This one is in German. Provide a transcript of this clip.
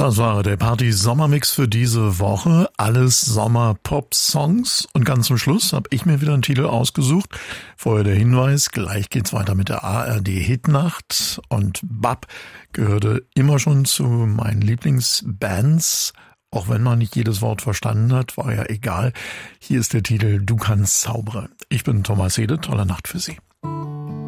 Das war der Party-Sommermix für diese Woche. Alles Sommer-Pop-Songs. Und ganz zum Schluss habe ich mir wieder einen Titel ausgesucht. Vorher der Hinweis, gleich geht's weiter mit der ARD-Hitnacht. Und BAP gehörte immer schon zu meinen Lieblingsbands. Auch wenn man nicht jedes Wort verstanden hat, war ja egal. Hier ist der Titel Du kannst zaubern. Ich bin Thomas Hede. Tolle Nacht für Sie.